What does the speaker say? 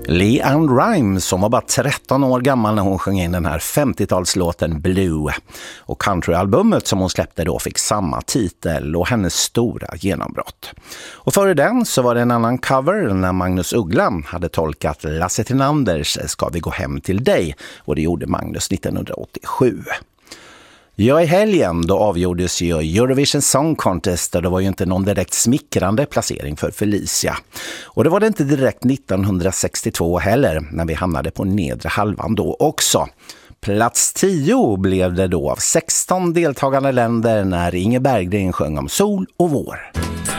LeAnn Rimes, som var bara 13 år gammal när hon sjöng in den här 50-talslåten Blue. Och countryalbumet som hon släppte då fick samma titel och hennes stora genombrott. Och före den så var det en annan cover när Magnus Uggla hade tolkat Lasse Thinanders Ska vi gå hem till dig, och det gjorde Magnus 1987. Ja, i helgen då avgjordes ju Eurovision Song Contest, och det var ju inte någon direkt smickrande placering för Felicia. Och det var det inte direkt 1962 heller, när vi hamnade på nedre halvan då också. Plats 10 blev det då av 16 deltagande länder när Inge Berggren sjöng om sol och vår.